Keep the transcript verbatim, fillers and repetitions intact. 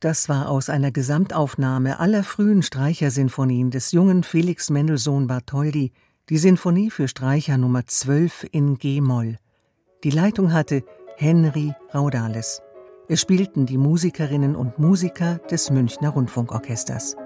Das war aus einer Gesamtaufnahme aller frühen Streichersinfonien des jungen Felix Mendelssohn Bartholdy, die Sinfonie für Streicher Nummer zwölf in G-Moll. Die Leitung hatte Henry Raudales. Es spielten die Musikerinnen und Musiker des Münchner Rundfunkorchesters.